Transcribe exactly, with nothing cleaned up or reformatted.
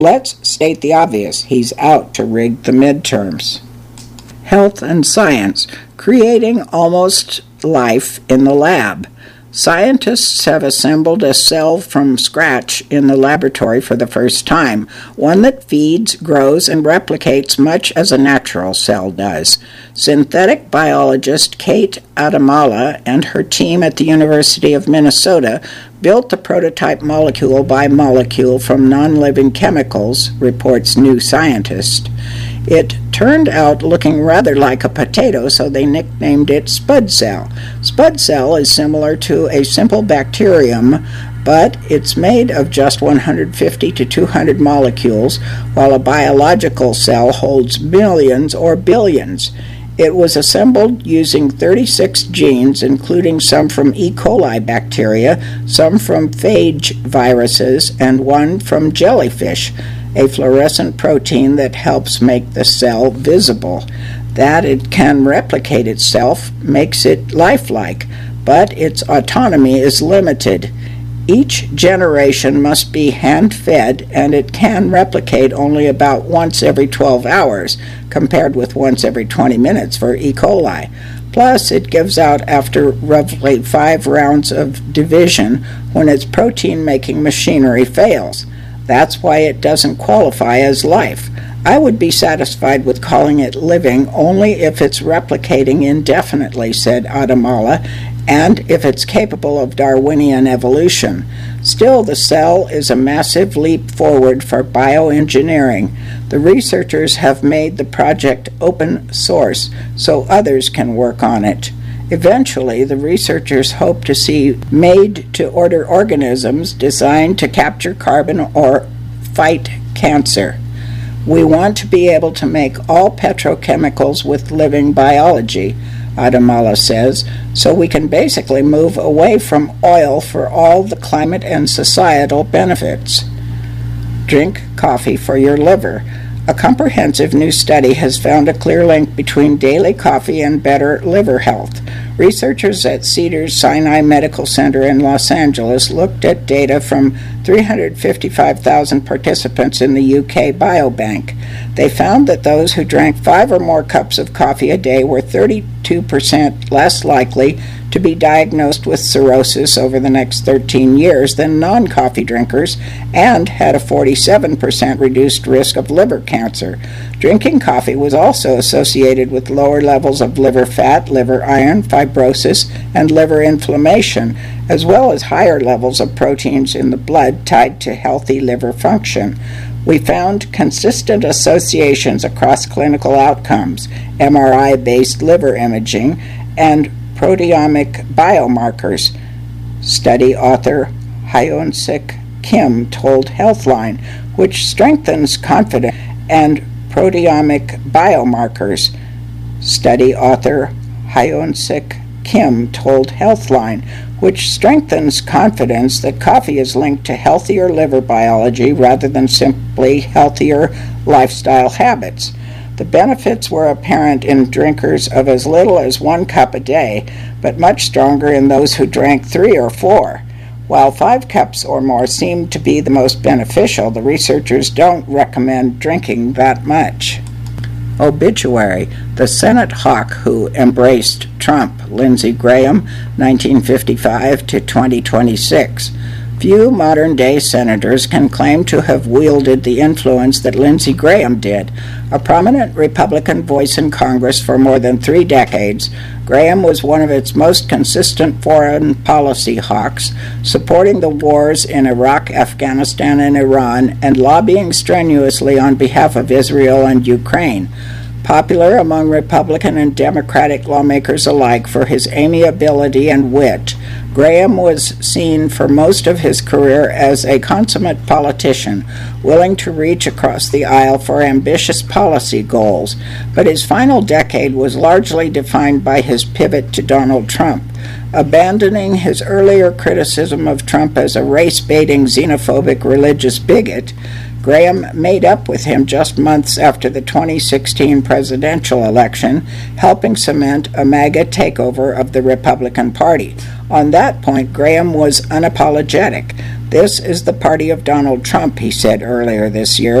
Let's state the obvious. He's out to rig the midterms. Health and science, creating almost life in the lab. Scientists have assembled a cell from scratch in the laboratory for the first time, one that feeds, grows, and replicates much as a natural cell does. Synthetic biologist Kate Adamala and her team at the University of Minnesota built the prototype molecule by molecule from non-living chemicals, reports New Scientist. It turned out looking rather like a potato, so they nicknamed it Spud Cell. Spud Cell is similar to a simple bacterium, but it's made of just one hundred fifty to two hundred molecules, while a biological cell holds millions or billions. It was assembled using thirty-six genes, including some from E. coli bacteria, some from phage viruses, and one from jellyfish, a fluorescent protein that helps make the cell visible. That it can replicate itself makes it lifelike, but its autonomy is limited. Each generation must be hand-fed, and it can replicate only about once every twelve hours, compared with once every twenty minutes for E. coli. Plus, it gives out after roughly five rounds of division when its protein-making machinery fails. That's why it doesn't qualify as life. I would be satisfied with calling it living only if it's replicating indefinitely, said Adamala, and if it's capable of Darwinian evolution. Still, the cell is a massive leap forward for bioengineering. The researchers have made the project open source so others can work on it. Eventually, the researchers hope to see made-to-order organisms designed to capture carbon or fight cancer. We want to be able to make all petrochemicals with living biology, Adamala says, so we can basically move away from oil for all the climate and societal benefits. Drink coffee for your liver. A comprehensive new study has found a clear link between daily coffee and better liver health. Researchers at Cedars-Sinai Medical Center in Los Angeles looked at data from three hundred fifty-five thousand participants in the U K Biobank. They found that those who drank five or more cups of coffee a day were thirty-two percent less likely to be diagnosed with cirrhosis over the next thirteen years than non-coffee drinkers, and had a forty-seven percent reduced risk of liver cancer. Drinking coffee was also associated with lower levels of liver fat, liver iron, fibrosis, and liver inflammation, as well as higher levels of proteins in the blood tied to healthy liver function. We found consistent associations across clinical outcomes, M R I-based liver imaging, and proteomic biomarkers, study author Hyun-Sik Kim told Healthline, which strengthens confidence, and proteomic biomarkers, study author Hyun-Sik Kim told Healthline, which strengthens confidence that coffee is linked to healthier liver biology rather than simply healthier lifestyle habits. The benefits were apparent in drinkers of as little as one cup a day, but much stronger in those who drank three or four. While five cups or more seemed to be the most beneficial, the researchers don't recommend drinking that much. Obituary: the Senate hawk who embraced Trump, Lindsey Graham, nineteen fifty-five to twenty twenty-six. Few modern-day senators can claim to have wielded the influence that Lindsey Graham did. A prominent Republican voice in Congress for more than three decades, Graham was one of its most consistent foreign policy hawks, supporting the wars in Iraq, Afghanistan, and Iran, and lobbying strenuously on behalf of Israel and Ukraine. Popular among Republican and Democratic lawmakers alike for his amiability and wit, Graham was seen for most of his career as a consummate politician, willing to reach across the aisle for ambitious policy goals, but his final decade was largely defined by his pivot to Donald Trump. Abandoning his earlier criticism of Trump as a race-baiting, xenophobic religious bigot, Graham made up with him just months after the twenty sixteen presidential election, helping cement a MAGA takeover of the Republican Party. On that point, Graham was unapologetic. This is the party of Donald Trump, he said earlier this year.